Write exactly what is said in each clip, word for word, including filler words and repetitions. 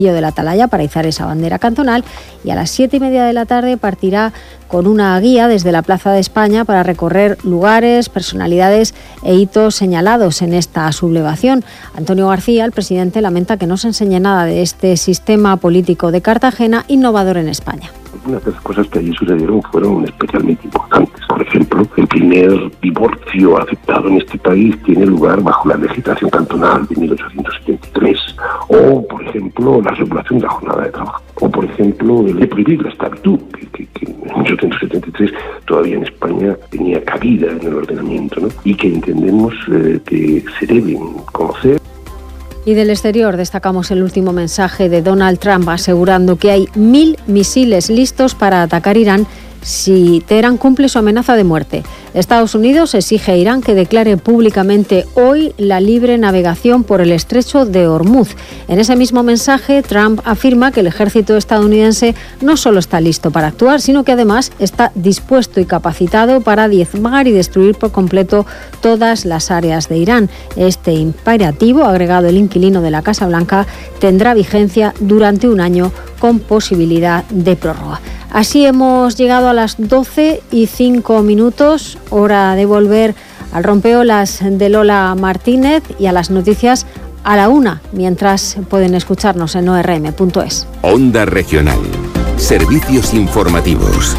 de la Atalaya para izar esa bandera cantonal, y a las siete y media de la tarde partirá con una guía desde la Plaza de España para recorrer lugares, personalidades e hitos señalados en esta sublevación. Antonio García, el presidente, lamenta que no se enseñe nada de este sistema político de Cartagena, innovador en España. Algunas de las cosas que allí sucedieron fueron especialmente importantes. Por ejemplo, el primer divorcio aceptado en este país tiene lugar bajo la legislación cantonal de mil ochocientos setenta y tres. O, por ejemplo, la regulación de la jornada de trabajo. O, por ejemplo, el de prohibir la esclavitud, que, que, que en mil ochocientos setenta y tres todavía en España tenía cabida en el ordenamiento, ¿no? Y que entendemos eh, que se deben conocer. Y del exterior destacamos el último mensaje de Donald Trump asegurando que hay mil misiles listos para atacar Irán si Teherán cumple su amenaza de muerte. Estados Unidos exige a Irán que declare públicamente hoy la libre navegación por el estrecho de Hormuz. En ese mismo mensaje, Trump afirma que el ejército estadounidense no solo está listo para actuar, sino que además está dispuesto y capacitado para diezmar y destruir por completo todas las áreas de Irán. Este imperativo, agregado el inquilino de la Casa Blanca, tendrá vigencia durante un año con posibilidad de prórroga. Así hemos llegado a las doce y cinco minutos, hora de volver al rompeolas de Lola Martínez y a las noticias a la una, mientras pueden escucharnos en o erre eme punto es. Onda Regional. Servicios informativos.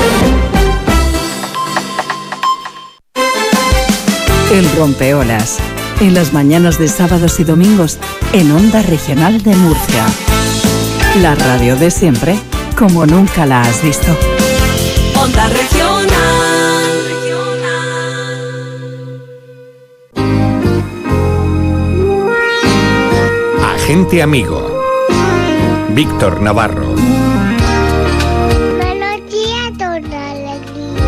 El rompeolas, en las mañanas de sábados y domingos, en Onda Regional de Murcia. La radio de siempre, como nunca la has visto. Onda Regional. Agente amigo. Víctor Navarro. Melodía con alegría.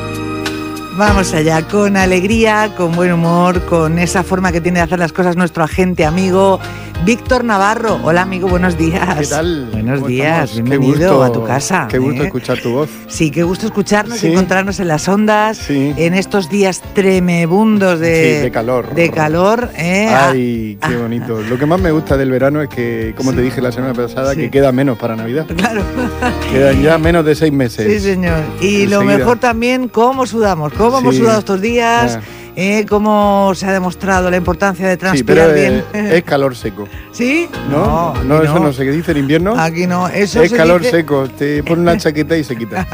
Vamos allá, con alegría, con buen humor, con esa forma que tiene de hacer las cosas nuestro agente amigo Víctor Navarro. Hola amigo, buenos días. ¿Qué tal? Buenos días, estamos? bienvenido a tu casa. Qué gusto ¿eh? escuchar tu voz. Sí, qué gusto escucharnos ¿Sí? y encontrarnos en las ondas, sí. en estos días tremebundos de, sí, de calor. De calor ¿eh? Ay, ah, qué bonito. Lo que más me gusta del verano es que, como sí. te dije la semana pasada, sí. que queda menos para Navidad. Claro. Quedan ya menos de seis meses. Sí, señor. Y Enseguida. Lo mejor también, cómo sudamos, cómo sí. hemos sudado estos días. Ah. Eh, cómo se ha demostrado la importancia de transpirar sí, pero bien. Es, es calor seco. ¿Sí? No, no, no eso no. no sé qué dice en invierno. Aquí no, eso es se calor dice... seco. Te pones una chaqueta y se quita.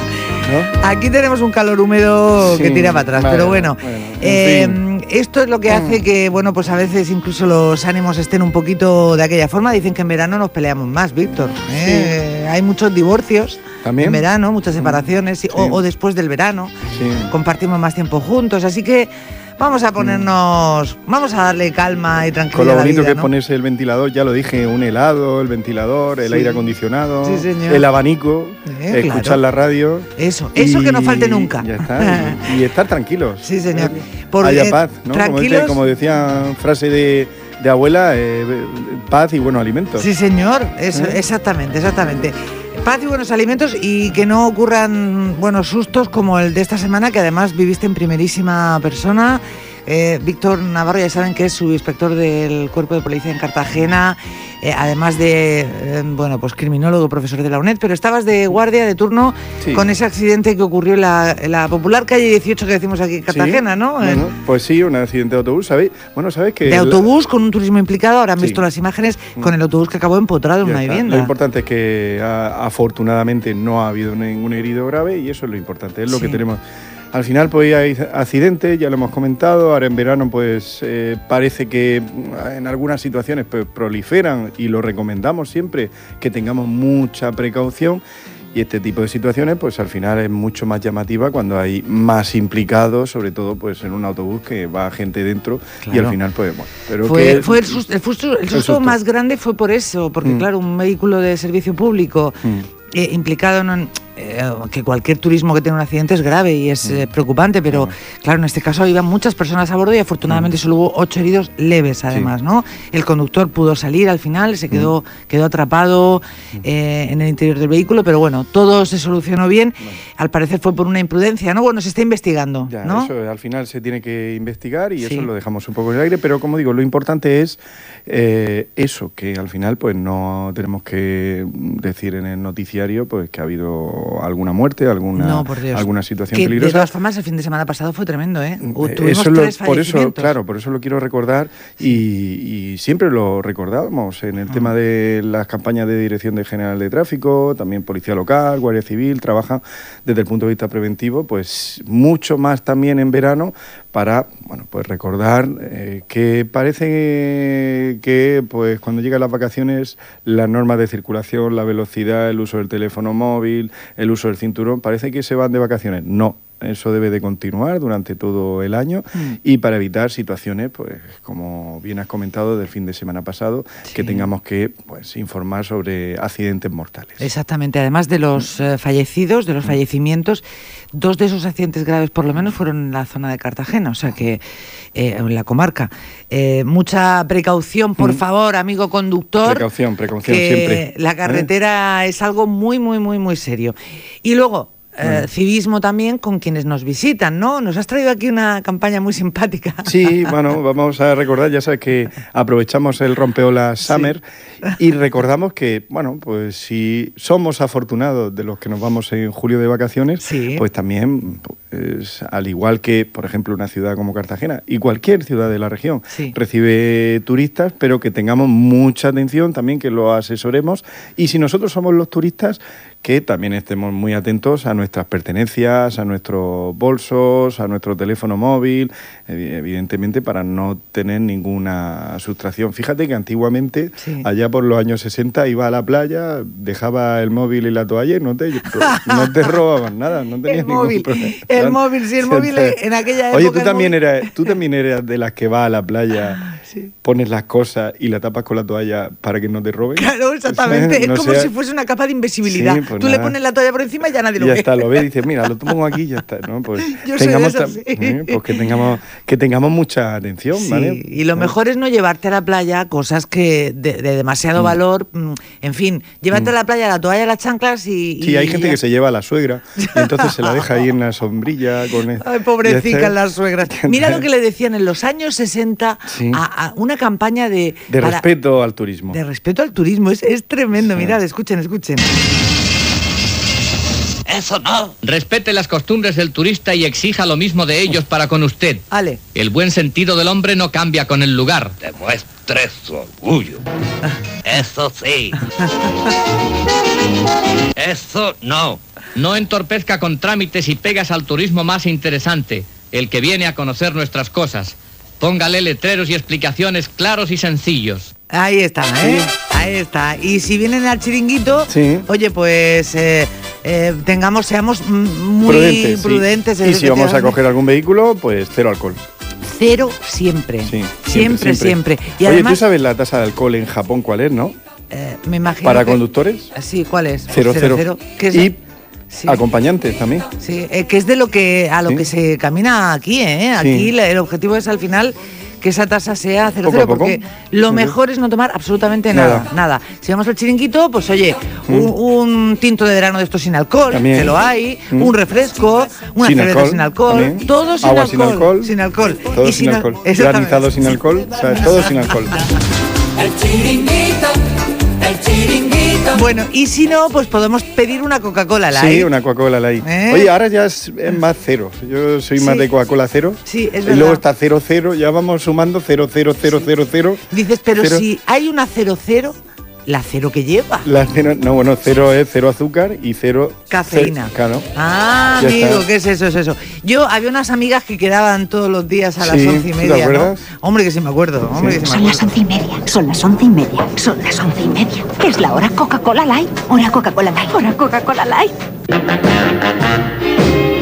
¿No? Aquí tenemos un calor húmedo sí, que tira para atrás, vale, pero bueno, bueno eh, en fin. Esto es lo que hace que, bueno, pues a veces incluso los ánimos estén un poquito de aquella forma. Dicen que en verano nos peleamos más, Víctor. ¿eh? Sí. Hay muchos divorcios. ¿También? En verano, muchas separaciones, sí. o, o después del verano. Sí. Compartimos más tiempo juntos, así que vamos a ponernos, vamos a darle calma y tranquilidad. Con lo bonito a la vida, que es ¿no? ponerse el ventilador, ya lo dije, un helado, el ventilador, el sí. aire acondicionado, sí, señor. el abanico, eh, escuchar claro. la radio. Eso, eso que no falte nunca. Ya está, y, y estar tranquilos. Sí, señor. Porque, Haya paz, ¿no? Tranquilos. Como, como decía frase de, de abuela, eh, paz y buenos alimentos. Sí, señor, eso, ¿Eh? exactamente, exactamente. Paz y buenos alimentos y que no ocurran buenos sustos como el de esta semana, que además viviste en primerísima persona. Eh, Víctor Navarro, ya saben que es subinspector del Cuerpo de Policía en Cartagena, eh, además de, eh, bueno, pues criminólogo, profesor de la UNED, pero estabas de guardia de turno sí. con ese accidente que ocurrió en la, en la popular calle dieciocho que decimos aquí en Cartagena, sí. ¿no? Bueno, en... Pues sí, un accidente de autobús, ¿sabéis? Bueno, ¿sabes que De el... autobús con un turismo implicado, ahora han sí. visto las imágenes con el autobús que acabó empotrado en una está. vivienda. Lo importante es que a, afortunadamente no ha habido ningún herido grave y eso es lo importante, es lo sí. que tenemos. Al final pues hay accidentes, ya lo hemos comentado, ahora en verano pues eh, parece que en algunas situaciones pues proliferan y lo recomendamos siempre que tengamos mucha precaución y este tipo de situaciones pues al final es mucho más llamativa cuando hay más implicados, sobre todo pues en un autobús que va gente dentro claro. y al final pues bueno. Pero fue, que, fue el susto, el, susto, el, susto el susto más grande fue por eso, porque mm. claro, un vehículo de servicio público mm. eh, implicado en... eh, que cualquier turismo que tenga un accidente es grave y es eh, preocupante, pero claro, en este caso iban muchas personas a bordo y afortunadamente solo hubo ocho heridos leves, además, ¿no? El conductor pudo salir al final, se quedó, quedó atrapado eh, en el interior del vehículo, pero bueno, todo se solucionó bien. Al parecer fue por una imprudencia, ¿no? Bueno, se está investigando, ya, ¿no? Eso al final se tiene que investigar y Sí. eso lo dejamos un poco en el aire, pero como digo, lo importante es eh, eso, que al final pues no tenemos que decir en el noticiario pues que ha habido alguna muerte, alguna, No, por Dios. alguna situación Que, peligrosa. de todas formas, el fin de semana pasado fue tremendo, ¿eh? Eh, Tuvimos eso lo- tres por eso, fallecimientos. claro, por eso lo quiero recordar y, y siempre lo recordábamos en el Ah. tema de las campañas de Dirección de General de Tráfico, también Policía Local, Guardia Civil, trabajan desde el punto de vista preventivo, pues mucho más también en verano para, bueno, pues recordar eh, que parece que pues cuando llegan las vacaciones las normas de circulación, la velocidad, el uso del teléfono móvil, el uso del cinturón, parece que se van de vacaciones. No. Eso debe de continuar durante todo el año Mm. y para evitar situaciones, pues como bien has comentado del fin de semana pasado, Sí. que tengamos que pues informar sobre accidentes mortales. Exactamente, además de los eh, fallecidos, de los fallecimientos, dos de esos accidentes graves por lo menos fueron en la zona de Cartagena, o sea que eh, en la comarca. Eh, mucha precaución, por Mm. favor, amigo conductor. Precaución, precaución que siempre. La carretera es algo muy, muy, muy, muy serio. Y luego, eh, Mm. civismo también con quienes nos visitan, ¿no? Nos has traído aquí una campaña muy simpática. Sí, bueno, vamos a recordar, ya sabes que aprovechamos el Rompeolas Summer y recordamos que, bueno, pues si somos afortunados de los que nos vamos en julio de vacaciones, Sí. pues también, pues, al igual que, por ejemplo, una ciudad como Cartagena y cualquier ciudad de la región Sí. recibe turistas, pero que tengamos mucha atención también, que lo asesoremos y si nosotros somos los turistas, que también estemos muy atentos a nuestras pertenencias, a nuestros bolsos, a nuestro teléfono móvil, evi- evidentemente para no tener ninguna sustracción. Fíjate que antiguamente, Sí. allá por los años sesenta, iba a la playa, dejaba el móvil y la toalla y no te, no te robaban nada, no tenías El ningún móvil, problema. el móvil, sí, el móvil en aquella época. Oye, tú el también, móvil- eras, tú también eras de las que vas a la playa, Sí. pones las cosas y la tapas con la toalla para que no te roben. Claro, exactamente. No es como sea- si fuese una capa de invisibilidad. Sí, pues Tú le nada. pones la toalla por encima y ya nadie Y lo ya ve. está, lo ves y dices, mira, lo pongo aquí y ya está, ¿no? Pues Yo soy de tengamos, esas, tam- sí. ¿eh? Pues que tengamos, que tengamos mucha atención, Sí, ¿vale? y lo mejor es no llevarte a la playa cosas que de, de demasiado valor. mm, En fin, llévate a la playa la toalla, las chanclas y. Sí, y hay gente ya. que se lleva a la suegra y entonces se la deja ahí en la sombrilla con el- Ay, ya pobrecicas está. las suegras. Mira lo que le decían en los años sesenta Sí. a, a una campaña de. De para- respeto al turismo. De respeto al turismo. Es, es tremendo. Sí. Mirad, escuchen, escuchen. Eso no. Respete las costumbres del turista y exija lo mismo de ellos para con usted. Ale. El buen sentido del hombre no cambia con el lugar. Demuestre su orgullo. Eso sí. Eso no. No entorpezca con trámites y pegas al turismo más interesante, el que viene a conocer nuestras cosas. Póngale letreros y explicaciones claros y sencillos. Ahí está, ¿eh? Ahí está. Y si vienen al chiringuito, Sí. oye, pues eh, eh, tengamos, seamos mm, muy Prudentes, sí. prudentes. Y si vamos a coger algún vehículo, pues cero alcohol. Cero siempre. Sí, siempre, siempre. Y Oye, además, ¿tú sabes la tasa de alcohol en Japón cuál es, no? eh, me imagino Para que- conductores, Sí, ¿cuál es? cero, cero. ¿Qué es? Y Sí. acompañantes también. Sí, eh, que es de lo que a lo Sí. que se camina aquí, ¿eh? Aquí Sí. la- el objetivo es al final que esa tasa sea cero Poco a cero, poco. porque lo Sí. mejor es no tomar absolutamente nada, Nada. nada. Si vamos al chiringuito, pues oye, Mm. un, un tinto de verano de esto sin alcohol, También. que lo hay, Mm. un refresco, una Sin cerveza alcohol, sin alcohol, también. todo sin Agua alcohol. sin alcohol. Sin alcohol. Todo Y sin al- alcohol. Exactamente. Granizado sin alcohol, ¿sabes? Todo sin alcohol. El chiringuito, el chiringuito. Bueno, y si no, pues podemos pedir una Coca-Cola Light. Sí, una Coca-Cola Light. ¿Eh? Oye, ahora ya es, es más cero. Yo soy más Sí. de Coca-Cola cero. Sí, es Y luego verdad. está cero cero, ya vamos sumando cero cero cero cero cero. Dices, pero Cero. si hay una cero cero, la cero que lleva. La cero, no, bueno, cero es cero azúcar y cero Cafeína. ce- claro. Ah, Ya amigo, está. ¿qué es eso? Es eso. Yo había unas amigas que quedaban todos los días a las Sí, once y ¿te media, ¿no? acuerdas? Hombre, que sí me acuerdo. Hombre, Sí. que sí me Son las acuerdo. once y media, son las once y media, son las once y media. Es la hora Coca-Cola Light, hora Coca-Cola Light, hora Coca-Cola Light.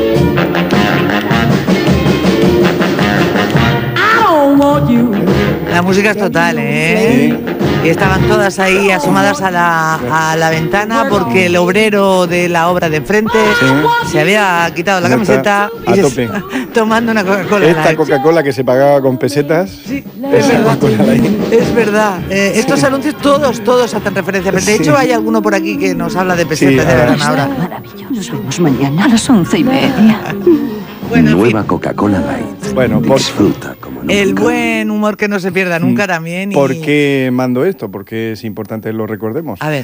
I don't want you La música es total, ¿eh? Sí. Y estaban todas ahí asomadas a la, a la ventana porque el obrero de la obra de enfrente sí. se había quitado la camiseta y tope. tomando una Coca-Cola. Esta Coca-Cola que se pagaba con pesetas. Sí, es verdad. Es verdad. Eh, estos sí. anuncios todos, todos hacen referencia. Pero de hecho sí. hay alguno por aquí que nos habla de pesetas, sí, de verdad ahora. Maravilloso. Nos vemos mañana a las once y media. Bueno, nueva Coca-Cola Light. Bueno, por... disfruta como nunca. El buen humor que no se pierda nunca también. Y... ¿Por qué mando esto? Porque es importante que lo recordemos. A ver.